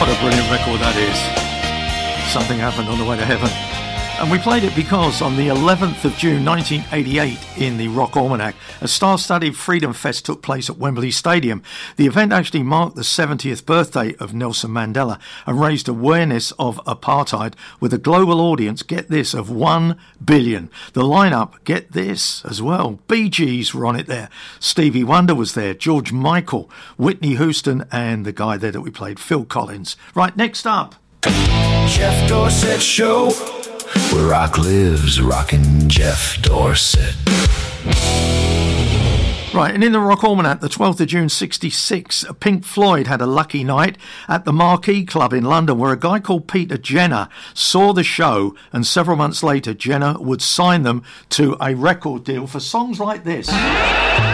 What a brilliant record that is. Something Happened on the Way to Heaven. And we played it because on the 11th of June 1988 in the Rock Almanac, a star-studded Freedom Fest took place at Wembley Stadium. The event actually marked the 70th birthday of Nelson Mandela and raised awareness of apartheid with a global audience, get this, of 1 billion. The lineup, get this as well, Bee Gees were on it there. Stevie Wonder was there, George Michael, Whitney Houston, and the guy there that we played, Phil Collins. Right, next up. Jeff Dorset Show, where rock lives, rockin' Jeff Dorset. Right, and in the Rock Almanac, the 12th of June 66, Pink Floyd had a lucky night at the Marquee Club in London, where a guy called Peter Jenner saw the show, and several months later Jenner would sign them to a record deal for songs like this.